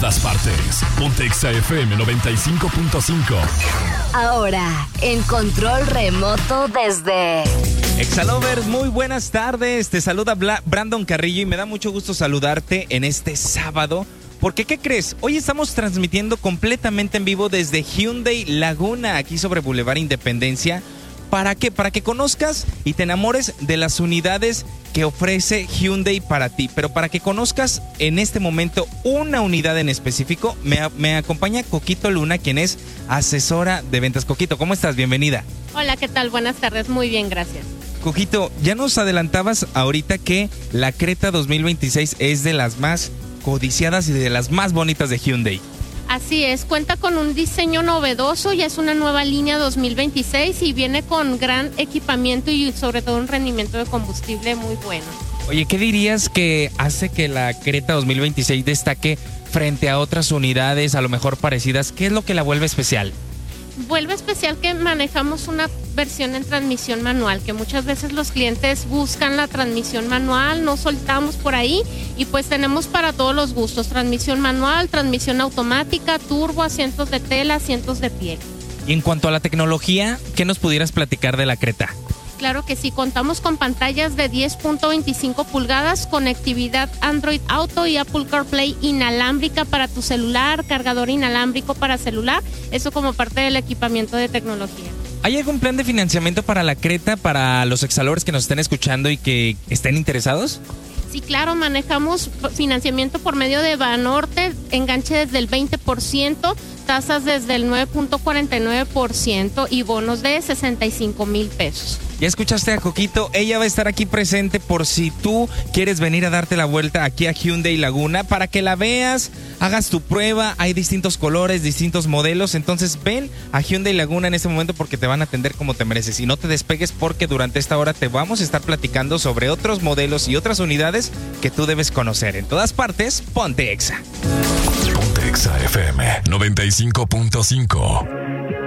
todas partes. Ponte Exa FM 95.5. Ahora, en control remoto desde Exalovers, muy buenas tardes. Te saluda Brandon Carrillo y me da mucho gusto saludarte en este sábado. Porque, ¿qué crees? Hoy estamos transmitiendo completamente en vivo desde Hyundai Laguna, aquí sobre Boulevard Independencia. ¿Para qué? Para que conozcas y te enamores de las unidades que ofrece Hyundai para ti. Pero para que conozcas en este momento una unidad en específico, me acompaña Coquito Luna, quien es asesora de ventas. Coquito, ¿cómo estás? Bienvenida. Hola, ¿qué tal? Buenas tardes, muy bien, gracias. Coquito, ya nos adelantabas ahorita que la Creta 2026 es de las más codiciadas y de las más bonitas de Hyundai. Así es, cuenta con un diseño novedoso, ya es una nueva línea 2026 y viene con gran equipamiento y sobre todo un rendimiento de combustible muy bueno. Oye, ¿qué dirías que hace que la Creta 2026 destaque frente a otras unidades a lo mejor parecidas? ¿Qué es lo que la vuelve especial? Vuelve especial que manejamos una versión en transmisión manual, que muchas veces los clientes buscan la transmisión manual, no soltamos por ahí y pues tenemos para todos los gustos, transmisión manual, transmisión automática, turbo, asientos de tela, asientos de piel. Y en cuanto a la tecnología, ¿qué nos pudieras platicar de la Creta? Claro que sí, contamos con pantallas de 10.25 pulgadas, conectividad Android Auto y Apple CarPlay inalámbrica para tu celular, cargador inalámbrico para celular, eso como parte del equipamiento de tecnología. ¿Hay algún plan de financiamiento para la Creta para los exalovers que nos estén escuchando y que estén interesados? Sí, claro, manejamos financiamiento por medio de Banorte, enganche desde el 20%, tasas desde el 9.49% y bonos de 65,000 pesos. Ya escuchaste a Coquito, ella va a estar aquí presente por si tú quieres venir a darte la vuelta aquí a Hyundai Laguna para que la veas, hagas tu prueba, hay distintos colores, distintos modelos, entonces ven a Hyundai Laguna en este momento porque te van a atender como te mereces y no te despegues porque durante esta hora te vamos a estar platicando sobre otros modelos y otras unidades que tú debes conocer. En todas partes, ponte Exa. Ponte Exa FM 95.5.